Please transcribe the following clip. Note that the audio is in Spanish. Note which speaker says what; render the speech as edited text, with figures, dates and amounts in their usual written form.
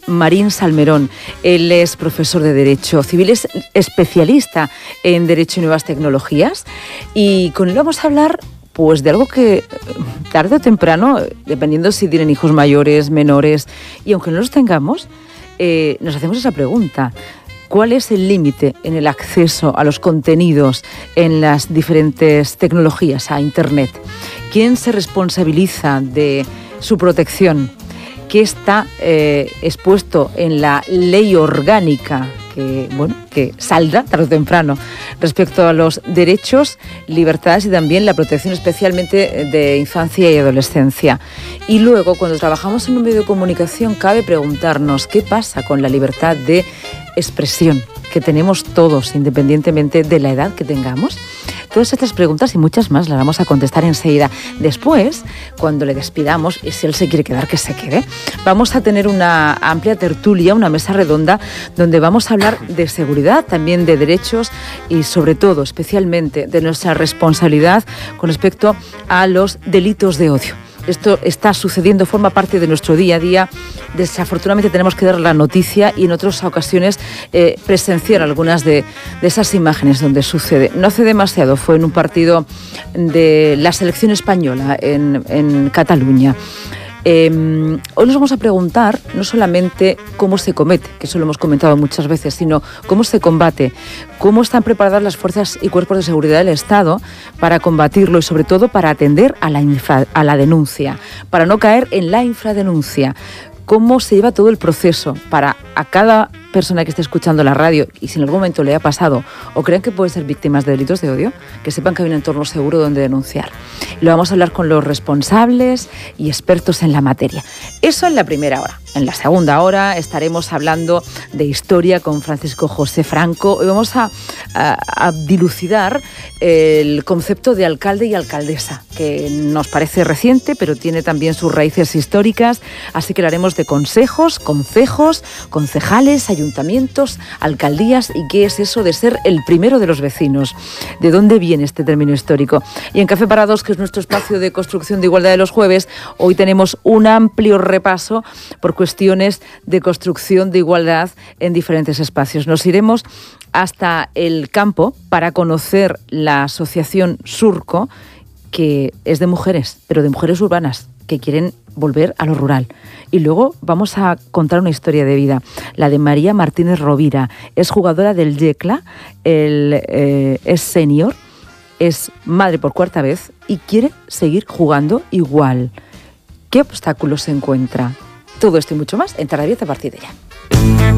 Speaker 1: Marín Salmerón. Él es profesor de Derecho Civil, es especialista en Derecho y Nuevas Tecnologías, y con él vamos a hablar pues de algo que tarde o temprano, dependiendo si tienen hijos mayores, menores, y aunque no los tengamos, nos hacemos esa pregunta: ¿cuál es el límite en el acceso a los contenidos en las diferentes tecnologías, a Internet? ¿Quién se responsabiliza de su protección? ¿Qué está expuesto en la ley orgánica que saldrá tarde o temprano respecto a los derechos, libertades y también la protección especialmente de infancia y adolescencia? Y luego, cuando trabajamos en un medio de comunicación, cabe preguntarnos qué pasa con la libertad de expresión que tenemos todos, independientemente de la edad que tengamos. Todas estas preguntas y muchas más las vamos a contestar enseguida. Después, cuando le despidamos, y si él se quiere quedar, que se quede, vamos a tener una amplia tertulia, una mesa redonda, donde vamos a hablar de seguridad, también de derechos y, sobre todo, especialmente, de nuestra responsabilidad con respecto a los delitos de odio. Esto está sucediendo, forma parte de nuestro día a día. Desafortunadamente tenemos que dar la noticia y en otras ocasiones presenciar algunas de esas imágenes donde sucede. No hace demasiado fue en un partido de la selección española en Cataluña. Hoy nos vamos a preguntar no solamente cómo se comete, que eso lo hemos comentado muchas veces, sino cómo se combate, cómo están preparadas las fuerzas y cuerpos de seguridad del Estado para combatirlo y sobre todo para atender a la denuncia, para no caer en la infradenuncia. Cómo se lleva todo el proceso para a cada persona que esté escuchando la radio y si en algún momento le ha pasado o crean que pueden ser víctimas de delitos de odio, que sepan que hay un entorno seguro donde denunciar. Lo vamos a hablar con los responsables y expertos en la materia. Eso en la primera hora. En la segunda hora estaremos hablando de historia con Francisco José Franco. Hoy vamos a dilucidar el concepto de alcalde y alcaldesa, que nos parece reciente, pero tiene también sus raíces históricas. Así que hablaremos de consejos, concejos, concejales, ayuntamientos, alcaldías y qué es eso de ser el primero de los vecinos. ¿De dónde viene este término histórico? Y en Café para Dos, que es nuestro espacio de construcción de igualdad de los jueves, hoy tenemos un amplio repaso por cuestiones de construcción de igualdad en diferentes espacios. Nos iremos hasta el campo para conocer la asociación Surco, que es de mujeres, pero de mujeres urbanas, que quieren volver a lo rural. Y luego vamos a contar una historia de vida, la de María Martínez Rovira. Es jugadora del Yecla, es senior, es madre por cuarta vez y quiere seguir jugando igual. ¿Qué obstáculos se encuentra? Todo esto y mucho más en Tarde Abierta a partir de ya.